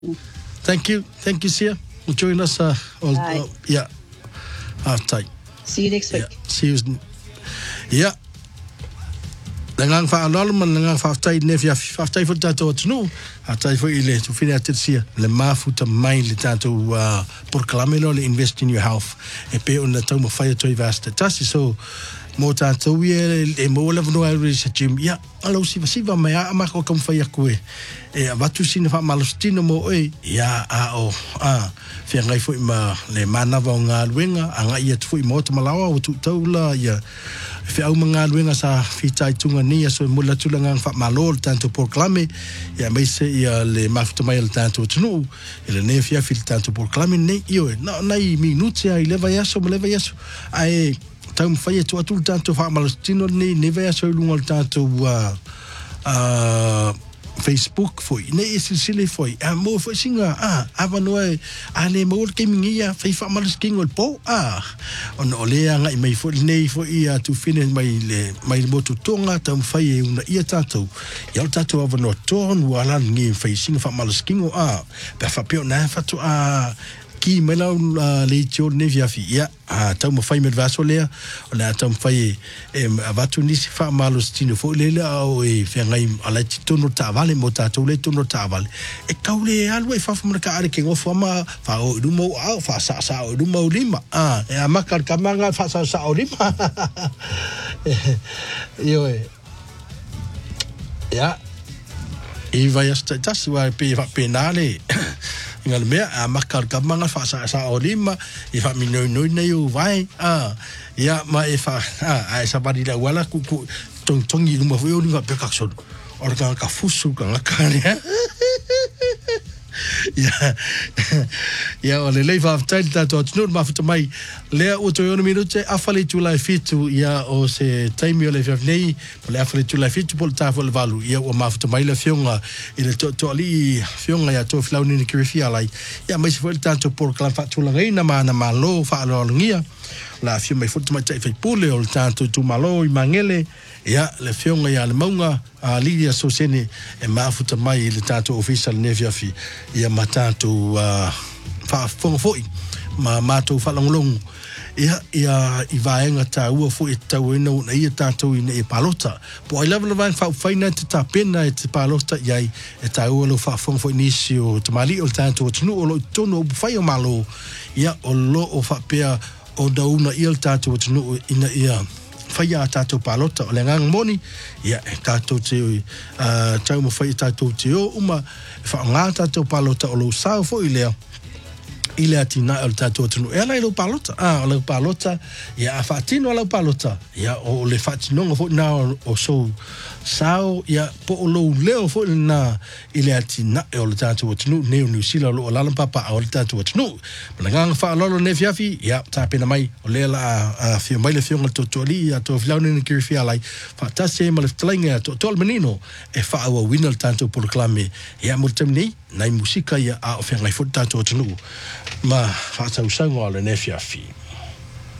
Thank you, Sia. We'll join us. Yeah, half time. See you next week. Yeah, see you. Yeah. Langang fa alol man langang fa tai ne fia fa tai fo tato tnu a tai fo ile to fina tetsia le mafuta mai le tato por clamelo le invest in your health e pe ona tau mo fai to vasta tasi so mo tato wie e mo le no ai se gym ya alo si va mai a ma ko kam fai ko e vatu sina fa malostino mo e ya fia ngai fo ma le mana va nga luenga anga ia fo mo to malawa o tu taula ya fe au mga luenga sa fitai tunga ni so mula tulanga fa malol tanto proclame ya mai se ia le mafuta mai tanto tunu ele ne fia fil tanto proclame ne io na i minuti ai leva yaso ai tam fai tu atul tanto fa malostino ni ne va yaso lungo tanto Facebook foi ne silsile foi mo foi singa ava noe ale mo ke mingia fai fa mal skingo po on ole anga mai foi nei foi tu fine mai mo tu tonga tam fai una ia tato ya tato ava no ton wala ngi fai singa fa mal skingo pe fa pio na fa tu ki mela le tio ne via fi tau mo fai met vaso lea ona tau fai avatu nisi fa malos tino fo lele au e fe ngai ala titono ta vale mo ta to le tono ta vale e kaule alwe fa fa ka are ke ngofo ma fa o dumo fa sa o dumo lima e amakar kamanga fa sa o lima yo ya e vai sta taswa pe fa penale ngal mea makar kamanga fa sa o lima e fa mi no nei o vai ya ma e fa sa bari la wala ku tongi luma foi o linga pe kakson orga ka fusu ka ngakane ya ole le fa tai tato tnu ma futa mai le o to yo no minute afale tu la fitu ya o se time yo le fa nei le afale tu la fitu pol ta fo le valu ya o ma futa mai le fionga ile to ali fionga ya to flau ni kirifia lai ya mai se fo tanto por clan fa tu la reina ma na malo fa lo ngia la fio mai futa mai tai fa pole o tanto tu malo i mangele ya le fionga ya le maunga Lidia Sosene e mafuta mai le tato official nevia fi ia matato fa foi ma mato fa longlong ia i vaenga ta ua foi tau ina na ia tato ina e palota po I love the fa faina te tapena e te palota iai e ta ua lo fa foi nisi o te mali o tato tunu o lo tono o fai o malo ia o lo o fa pea o dauna ia tato tunu ina ia faya tato palota o le ngang moni ia tato te tau mo fai tato te o uma fa nga tato palota o lo sao fo ile atina o tato tunu e la lo palota o lo palota ia fatino o lo palota ia o le fatino fo na o so sao ia po o lo leo fo na ile atina o lo tato tunu ne New Zealand lo la papa o lo tato tunu le ngang fa lo ne fiafi ia tapena mai o le la fi mai le fiong to toli to flaune ni kirfia lai fa tase mal tlinga to menino e fa o winner tanto por clame ia multimni nai musika ia a o fengai fo tato tunu ma fa sa usanga le ne fiafi